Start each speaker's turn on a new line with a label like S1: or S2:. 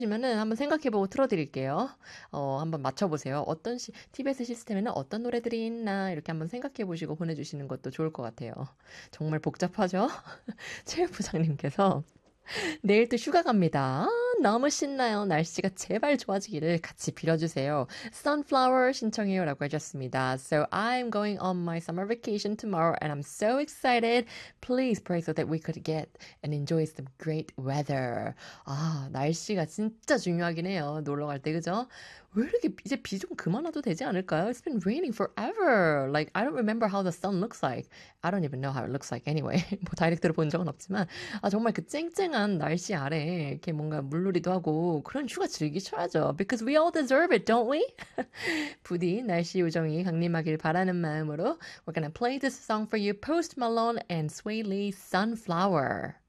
S1: 시면은 한번 생각해보고 틀어드릴게요. 한번 맞춰보세요. TBS 시스템에는 어떤 노래들이 있나 이렇게 한번 생각해보시고 보내주시는 것도 좋을 것 같아요. 정말 복잡하죠? 최 부장님께서 내일 또 휴가 갑니다. 너무 신나요. 날씨가 제발 좋아지기를 같이 빌어주세요. Sunflower 신청해요 라고 하셨습니다. So I'm going on my summer vacation tomorrow and I'm so excited. Please pray so that we could get and enjoy some great weather. 날씨가 진짜 중요하긴 해요. 놀러 갈 때, 그죠? 왜 이렇게 이제 비 좀 그만 와도 되지 않을까요? It's been raining forever. Like, I don't remember how the sun looks like. I don't even know how it looks like anyway. 뭐 다이렉트로 본 적은 없지만 정말 그 쨍쨍한 날씨 아래 이렇게 뭔가 물놀이도 하고 그런 휴가 즐기셔야죠. Because we all deserve it, don't we? 부디 날씨 요정이 강림하길 바라는 마음으로 We're gonna play this song for you, Post Malone and Sway Lee, Sunflower.